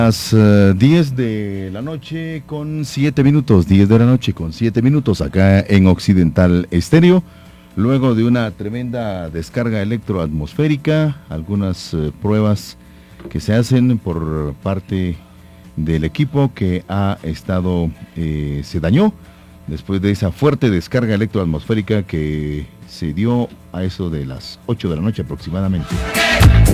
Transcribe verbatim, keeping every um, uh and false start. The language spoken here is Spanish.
Las uh, diez de la noche con siete minutos, diez de la noche con siete minutos acá en Occidental Estéreo. Luego de una tremenda descarga electroatmosférica, algunas uh, pruebas que se hacen por parte del equipo que ha estado, eh, se dañó después de esa fuerte descarga electroatmosférica que se dio a eso de las ocho de la noche aproximadamente.